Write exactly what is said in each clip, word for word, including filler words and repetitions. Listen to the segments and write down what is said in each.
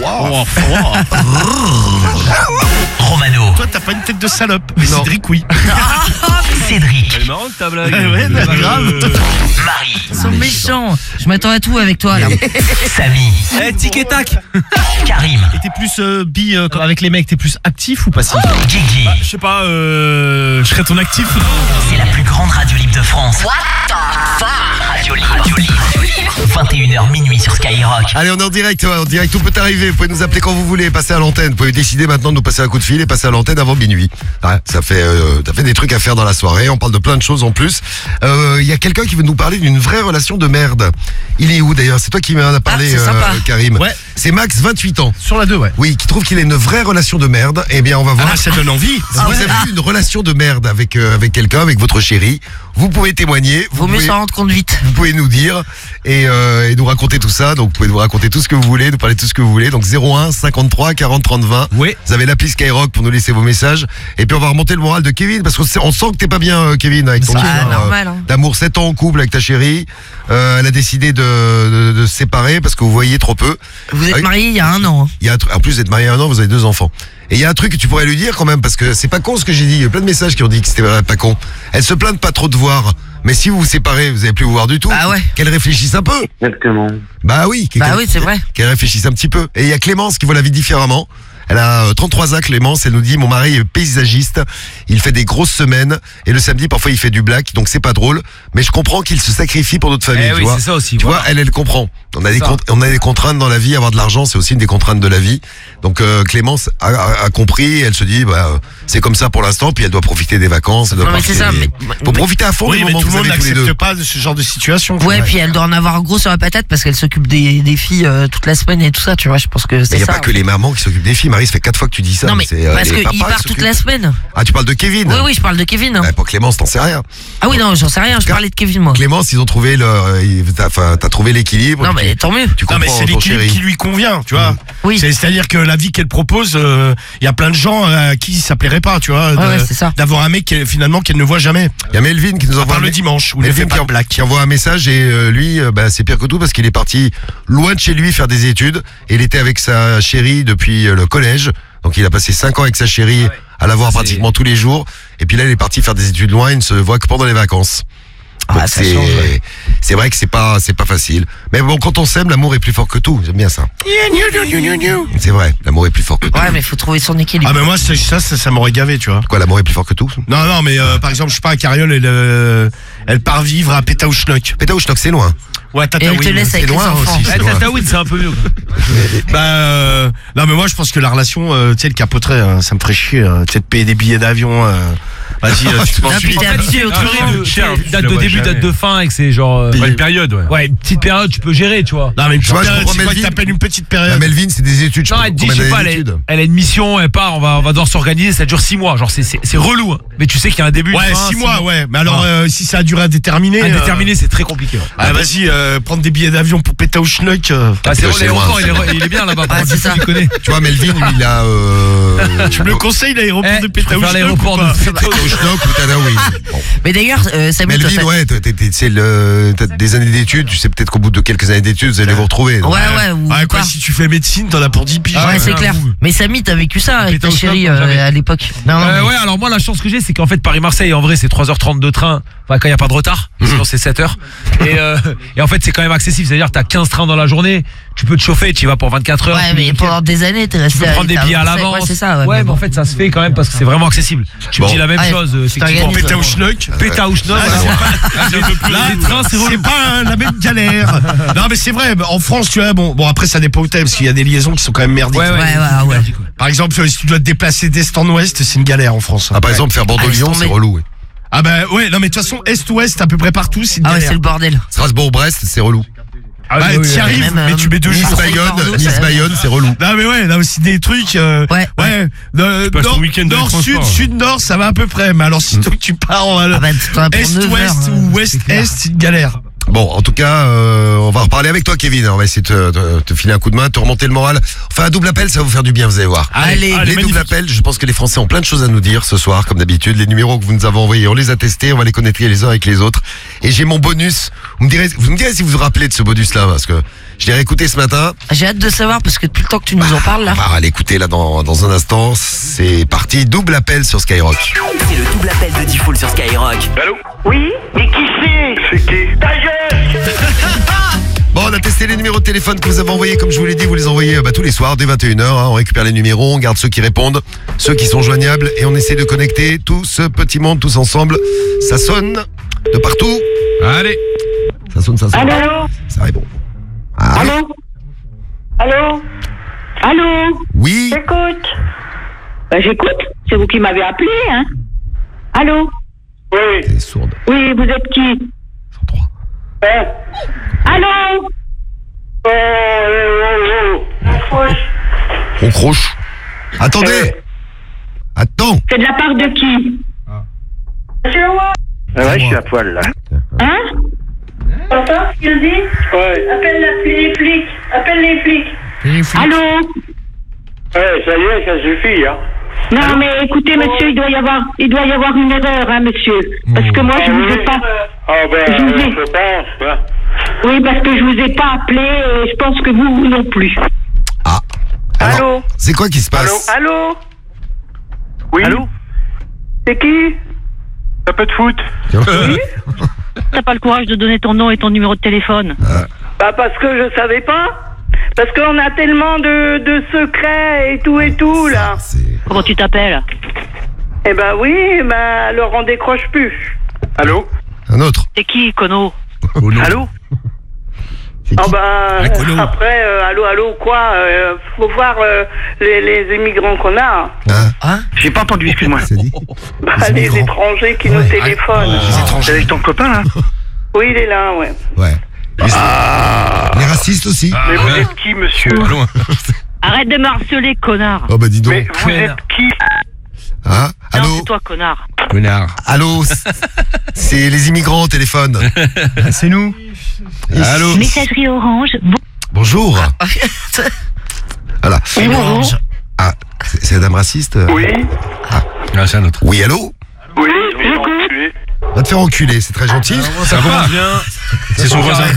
Oh, Romano. Toi, t'as pas une tête de salope, mais Non. Cédric, oui. Cédric. C'est marrant ta blague. Ouais, bah, grave. Marie. Ils sont méchants. Je m'attends à tout avec toi là. Samy. Eh, tic et tac. Karim. Et t'es plus euh, bi euh, comme avec les mecs, t'es plus actif ou passif? Guigui. Je sais pas, euh, je serais ton actif. C'est la plus grande radio libre de France. What the fuck? Radio libre. Radio libre. vingt et une heures minuit sur Skyrock. Allez, on est en direct, ouais, en direct, tout peut arriver. Vous pouvez nous appeler quand vous voulez, passer à l'antenne. Vous pouvez décider maintenant de nous passer un coup de fil et passer à l'antenne avant minuit. Ouais, ça fait, euh, ça fait des trucs à faire dans la soirée. On parle de plein de choses en plus. Il euh, y a quelqu'un qui veut nous parler d'une vraie relation de merde. Il est où d'ailleurs? C'est toi qui m'en as parlé, Ah, c'est sympa. Karim. Ouais. C'est Max, vingt-huit ans. Sur la deux, ouais. Oui, qui trouve qu'il a une vraie relation de merde. Eh bien, on va voir. Ah, ça donne envie. Si vous avez eu une relation de merde avec euh, avec quelqu'un, avec votre chérie, vous pouvez témoigner. Vous Vaut mieux pouvez, s'en rendre compte vite. vous pouvez nous dire et, euh, et nous raconter tout ça. Donc, vous pouvez nous raconter tout ce que vous voulez, nous parler de tout ce que vous voulez. Donc, zéro un cinquante-trois quarante trente vingt. Oui. Vous avez l'appli Skyrock pour nous laisser vos messages. Et puis, on va remonter le moral de Kevin parce qu'on sait- on sent que t'es pas bien, euh, Kevin, avec ton Ah, histoire, euh, normal, hein. d'amour. sept ans en couple avec ta chérie. Euh, elle a décidé de, de, de se séparer parce que vous voyez trop peu. Vous êtes Ah oui. mariés il y a un an. hein. Il y a un truc- en plus d'être marié un an, vous avez deux enfants. Et il y a un truc que tu pourrais lui dire quand même, parce que c'est pas con ce que j'ai dit. Il y a plein de messages qui ont dit que c'était pas con. Elle se plaint de pas trop te voir. Mais si vous vous séparez, vous n'allez plus vous voir du tout. Bah ouais. Qu'elle réfléchisse un peu. Exactement. Bah oui. Bah qu'elle- oui, c'est vrai. Qu'elle réfléchisse un petit peu. Et il y a Clémence qui voit la vie différemment. Elle a euh, trente-trois ans, Clémence. Elle nous dit, mon mari est paysagiste. Il fait des grosses semaines. Et le samedi, parfois, il fait du black. Donc, c'est pas drôle. Mais je comprends qu'il se sacrifie pour notre famille. Eh tu oui, vois. c'est ça aussi, Tu voilà. vois, elle, elle comprend. On a, des ça. con- on a des contraintes dans la vie. Avoir de l'argent, c'est aussi une des contraintes de la vie. Donc, euh, Clémence a, a- a compris. Elle se dit, bah, euh, c'est comme ça pour l'instant. Puis, elle doit profiter des vacances. Elle doit Non, mais c'est profiter ça, des- mais- Faut mais- profiter à fond Oui, du mais moment tout que le vous monde avez tous les deux. n'accepte pas de ce genre de situation. Ouais, puis elle doit en avoir gros sur la patate parce qu'elle s'occupe des, des filles euh, toute la semaine et tout ça, tu vois. Je pense que Mais c'est il n'y a ça. pas que les mamans qui s'occupent des filles. Marie, ça fait quatre fois que tu dis ça. Non, mais c'est, euh, parce les qu'il papas qui part toute s'occupent. la semaine. Ah, tu parles de Kevin. Oui, oui, je parle de Kevin. hein. Ouais, pour Clémence, t'en sais rien. Ah oui, non, j'en sais rien. Je cas, parlais de Kevin, moi. Clémence, ils ont trouvé leur, euh, ils- t'as, enfin, t'as trouvé l'équilibre. Non, tu- mais tant mieux. tu Non, comprends mais c'est ton l'équilibre chéri. qui lui convient, tu vois. Oui. C'est- C'est-à-dire que la vie qu'elle propose, euh, il y a plein de gens à qui ça plairait pas, tu vois, de- Ouais, ouais, c'est ça. d'avoir un mec qui, finalement qu'elle ne voit jamais. Il y a Melvin qui nous À envoie part le un- dimanche où il ne Melvin fait qui, pas en- de blague. qui envoie un message et euh, lui, euh, bah, c'est pire que tout parce qu'il est parti loin de chez lui faire des études et il était avec sa chérie depuis euh, le collège. Donc il a passé cinq ans avec sa chérie à la voir Ça, c'est- pratiquement tous les jours. Et puis là, il est parti faire des études loin. Il ne se voit que pendant les vacances. Donc Ah, ça c'est, change, ouais. c'est vrai que c'est pas, c'est pas facile. Mais bon, quand on s'aime, l'amour est plus fort que tout. J'aime bien ça. C'est vrai, l'amour est plus fort que tout. Ouais, mais il faut trouver son équilibre. Ah, mais moi, c'est- ça, ça, ça m'aurait gavé, tu vois. Quoi, l'amour est plus fort que tout? Non, non, mais euh, par exemple, je sais pas, Cariole, elle, euh, elle part vivre à Pétaouchnok. Pétaouchnok, c'est loin. Ouais, Et Tataouine. elle te laisse c'est avec les loin enfants. aussi. Eh, C'est loin. Tataouine, c'est un peu mieux. quoi. Bah, euh, non, mais moi, je pense que la relation, euh, tu sais, le capoterait, hein, ça me ferait chier, euh, tu sais, de payer des billets d'avion. Euh, Vas-y, euh, tu te Ah, penses putain, En fait, habitué au c'est truc. de- cher, Je date le de vois début, jamais. date de fin, et que c'est genre. euh, Ouais, une période, ouais. Ouais, une petite période, tu peux gérer, tu vois. Non, mais une Tu vois, petite je période, comprends c'est quoi que Melvin. t'appelles une petite La période? Melvin, c'est des études. Je Non, sais pas elle dit, combien je sais pas, d'années elle, d'études. elle a une mission, elle part, on va, on va devoir s'organiser, ça dure six mois. Genre, c'est, c'est, c'est relou, hein. Mais tu sais qu'il y a un début. une Ouais, fin, six mois, ouais. Mais alors, Ah. euh, si ça a duré à déterminer. euh, Indéterminé, c'est très compliqué. ouais. Ah, vas-y, euh, prendre des billets d'avion pour Pétaouchnok. Euh, Ah, c'est Putain, vrai, c'est loin. l'aéroport, il est, il est bien là-bas. Ah, c'est ça. Tu connais. Tu vois, Melvin, lui, il a. Euh... tu me le conseilles, l'aéroport Eh, de je préfère Pétaouchnok? l'aéroport ou pas de Pétaouchnok ou Tataouine. Bon. Mais d'ailleurs, euh, Samy, toi, Melvin, t'as- ouais, t'es- t'es- t'es- c'est le, t'as des années d'études. Tu sais peut-être qu'au bout de quelques années d'études, vous allez vous retrouver. donc. Ouais, ouais, ou Ouais, quoi, pas. si tu fais médecine, t'en as pour dix piges. Ouais, ouais, c'est ouais, clair. vous. Mais Samy, t'as vécu ça avec ta Pétaouchnok, chérie comme euh, jamais. à l'époque. Non, non, Euh, mais- ouais, alors moi la chance que j'ai c'est qu'en fait Paris-Marseille en vrai c'est trois heures trente de train, enfin quand il n'y a pas de retard, sinon c'est sept heures. Et, euh, et en fait c'est quand même accessible, c'est-à-dire t'as quinze trains dans la journée, tu peux te chauffer, tu y vas pour vingt-quatre heures. Ouais, mais pendant des années, t'es tu resté peux prendre des t'as billets à avancé. l'avance. Ouais, c'est ça. Ouais, ouais mais mais bon. en fait ça se fait quand même parce que c'est vraiment accessible. Tu Bon. me dis la même Ouais, chose, euh, c'est effectivement. organisé. Pétaouchnok. Pétaouchnok. Là, Les trains c'est relou. c'est pas euh, la même galère. Non, mais c'est vrai, en France, tu vois, bon, bon après, ça dépend où t'es, parce qu'il y a des liaisons qui sont quand même merdiques. Ouais, ouais, Ouais, ouais, ouais. Par exemple, si tu dois te déplacer d'est en ouest, c'est une galère en France. Ah, par exemple, faire Ah, laisse Bordeaux-Lyon, tomber. c'est relou. ouais. Ah bah ouais, non mais de toute façon, est-ouest, à peu près partout, c'est une Ah ouais, galère. c'est le bordel. Strasbourg-Brest, c'est relou. Ah, Bah, oui, oui, t'y oui. arrives, Même, mais euh, tu mets deux Nice, jours. Nice-Bayonne, Bordeaux, Nice-Bayonne, c'est relou. Non mais ouais, là aussi des trucs. Euh, Ouais. ouais. de- passes ton nord, week-end dans les nord, sud, transports. sud, nord, ça va à peu près. Mais alors si toi tu pars en Ah bah, t'en as pour neuf est-ouest heures, ou hein. ouest-est, c'est une galère. Bon, en tout cas, euh, on va reparler avec toi, Kevin. On va essayer de te, te, te filer un coup de main, te remonter le moral. Enfin, un double appel, ça va vous faire du bien, vous allez voir. Allez, les doubles appels, je pense que les Français ont plein de choses à nous dire ce soir, comme d'habitude. Les numéros que vous nous avez envoyés, on les a testés, on va les connecter les uns avec les autres. Et j'ai mon bonus. Vous me direz, vous me direz si vous vous rappelez de ce bonus-là, parce que je l'ai réécouté ce matin. J'ai hâte de savoir parce que depuis le temps que tu nous en parles là. On va l'écouter là dans, dans un instant. C'est parti, double appel sur Skyrock. C'est le double appel de Diffoul sur Skyrock. Allô? Oui, mais qui c'est? C'est qui? Ta gueule! Bon, on a testé les numéros de téléphone que vous avez envoyés. Comme je vous l'ai dit, vous les envoyez bah, tous les soirs dès vingt et une heures. Hein, on récupère les numéros, on garde ceux qui répondent, ceux qui sont joignables et on essaie de connecter tout ce petit monde tous ensemble. Ça sonne de partout. Allez. Ça sonne, ça sonne. Allô? Ça répond. Ah, Allô? Allô? Allô? oui. J'écoute. Ben, j'écoute. C'est vous qui m'avez appelé, hein? Allô? Oui. Elle est sourde. Oui, vous êtes qui? cent trois. Hein? Allô? Oh, oh, oh, oh. On croche. Attendez. Attends. C'est de la part de qui? Ah ouais, je suis à poil là. Hein? T'entends ce qu'il dit? Ouais. Appelle la- les flics. Appelle les flics. Allô? Ouais, ça y est, ça suffit, hein. Non, mais écoutez, monsieur, il doit y avoir, il doit y avoir une erreur, hein, monsieur. Parce que moi, je vous ai pas. Ah ben, Je vous ai- je pense, hein. Oui, parce que je vous ai pas appelé et je pense que vous, vous non plus. Ah. Alors, Allô? c'est quoi qui se passe? Allô? Oui. Allô? C'est qui? Un peu de foot. T'as pas le courage de donner ton nom et ton numéro de téléphone. Bah parce que je savais pas. Parce qu'on a tellement de, de secrets et tout et tout là. C'est- Comment tu t'appelles? Eh ben oui, ben alors on décroche plus. Allô? Un autre. C'est qui, Kono? Allô? C'est Ah qui ben après euh, allô allô quoi euh, faut voir euh, les, les immigrants qu'on a. Hein J'ai pas entendu, excuse-moi. C'est dit. Bah, Les les immigrants. étrangers qui nous Ouais. téléphonent. Les étrangers. C'est avec ton copain là? Oui, il est là, ouais. Ouais. Les, les racistes aussi. Mais vous êtes qui, monsieur? Arrête de me harceler, connard. Oh bah dis donc. Mais vous êtes qui? Hein Non, Allô c'est toi, connard. Connard. Allô c- C'est les immigrants au téléphone. C'est nous. Allô. Messagerie Orange. Bon- Bonjour. Voilà. Orange. Ah, c'est c'est la dame raciste. Oui. Ah, c'est un autre. Oui, allô Oui, je vais enculer. Va te faire enculer, c'est très gentil. Ça commence bien. C'est son voisin.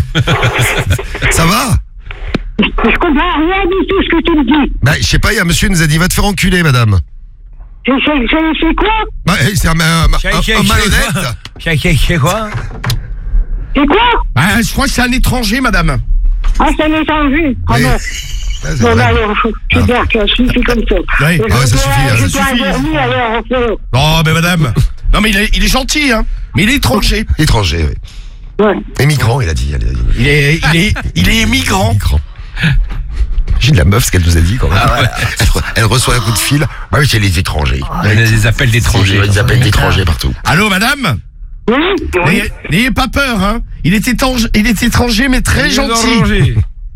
Ça va Je comprends rien du tout ce que tu me dis. Bah, je sais pas, il y a un monsieur qui nous a dit va te faire enculer, madame. C'est c'est quoi? Bah, hey, c'est un, un, un, un malhonnête. C'est quoi? C'est quoi? Bah, je crois que c'est un étranger, madame. Ah, ça m'est entendu. Ah Oui. non. Ah, c'est Bon, vrai. bah, alors, c'est bien, ça suffit comme ça. Oui. Et Ah ouais, ça je suffit, dois- hein, je ça dois suffit. dormir, alors, euh, Non, mais madame. Non, mais il est, il est gentil, hein. Mais il est étranger. Étranger, oui. ouais. Émigrant, il a dit. Il a dit. Il est, il est, il est immigrant. Émigrant. J'ai de la meuf, ce qu'elle nous a dit quand même. Elle reçoit un coup de fil. Bah oui, c'est les étrangers. Il y a des appels d'étrangers. Ils appellent d'étrangers partout. Allô, madame. Oui, oui. N'ayez- N'ayez pas peur, hein. Il est étranger, il est étranger, mais très gentil.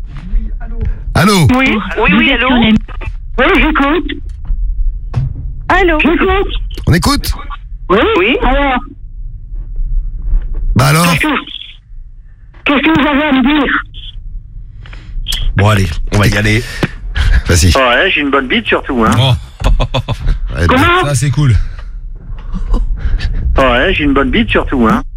Allô Oui, oui, oui, allô? Oui, j'écoute. Allô? J'écoute. On écoute Oui? Oui. Alors, Bah alors qu'est-ce que, qu'est-ce que vous avez à me dire? Bon, allez, on va y aller. Vas-y. Ouais, j'ai une bonne bite surtout, hein. Oh, Ouais, Comment? ça c'est cool. Ouais, j'ai une bonne bite surtout, hein.